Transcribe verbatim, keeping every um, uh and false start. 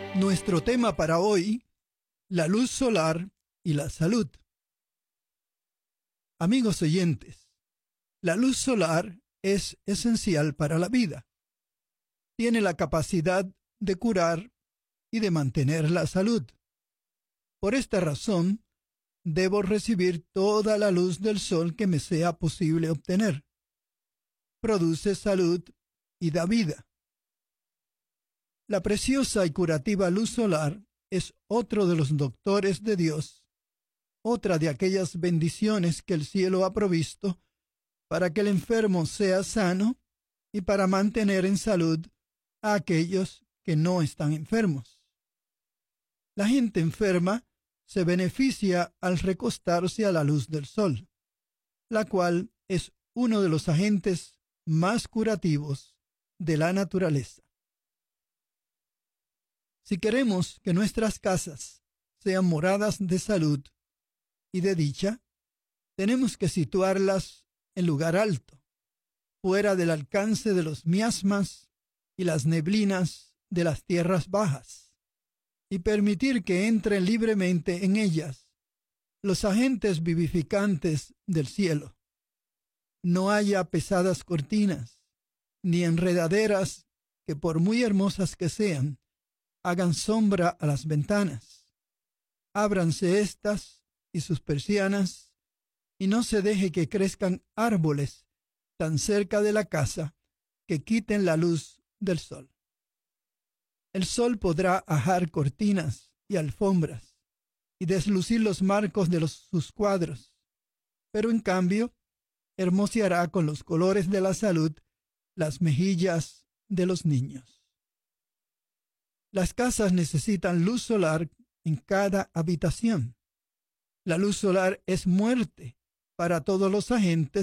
Nuestro tema para hoy, la luz solar y la salud. Amigos oyentes, la luz solar es esencial para la vida. Tiene la capacidad de curar y de mantener la salud. Por esta razón, debo recibir toda la luz del sol que me sea posible obtener. Produce salud y da vida. La preciosa y curativa luz solar es otro de los doctores de Dios, otra de aquellas bendiciones que el cielo ha provisto para que el enfermo sea sano y para mantener en salud a aquellos que no están enfermos. La gente enferma se beneficia al recostarse a la luz del sol, la cual es uno de los agentes más curativos de la naturaleza. Si queremos que nuestras casas sean moradas de salud y de dicha, tenemos que situarlas en lugar alto, fuera del alcance de los miasmas y las neblinas de las tierras bajas, y permitir que entren libremente en ellas los agentes vivificantes del cielo. No haya pesadas cortinas, ni enredaderas que, por muy hermosas que sean, hagan sombra a las ventanas. Ábranse éstas y sus persianas, y no se deje que crezcan árboles tan cerca de la casa que quiten la luz del sol. El sol podrá ajar cortinas y alfombras y deslucir los marcos de los, sus cuadros, pero en cambio hermoseará con los colores de la salud las mejillas de los niños. Las casas necesitan luz solar en cada habitación. La luz solar es muerte para todos los agentes